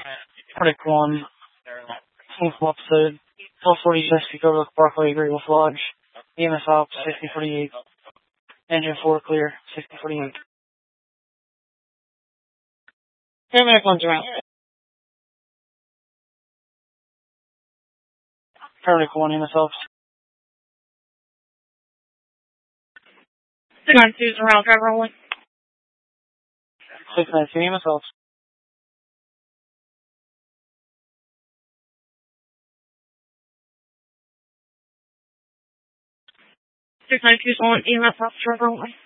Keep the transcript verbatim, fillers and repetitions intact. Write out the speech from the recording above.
Arctic one, Smooth Episode, twelve forty Chesapeake Overlook Parkway, Great Wolf Lodge, E M S Op, sixty forty-eight, Engine four clear, sixty forty-eight. Paramedic one's around. Paramedic one, E M S Ops. six nine two is around, driver only. six nine two, E M S Ops. six nine two is on, E M S Ops, driver only.